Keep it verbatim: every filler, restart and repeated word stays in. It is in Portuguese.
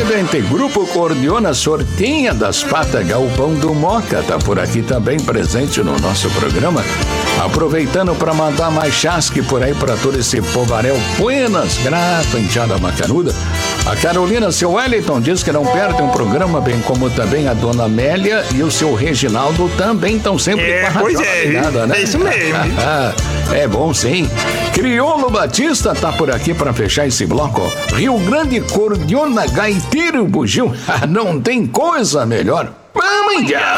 Presidente Grupo Cordiona Sortinha das Patas Galpão do Moca tá por aqui também presente no nosso programa, aproveitando para mandar mais chasque por aí para todo esse povaréu. Buenas, grata, enteada macanuda. A Carolina, seu Wellington, diz que não perde um programa, bem como também a dona Amélia e o seu Reginaldo também estão sempre é, com a pois é, ligada, né? É isso mesmo. É bom, sim. Crioulo Batista tá por aqui para fechar esse bloco. Rio Grande, Cordiona, Gaiteiro, Bugio. Não tem coisa melhor. Vamos, já!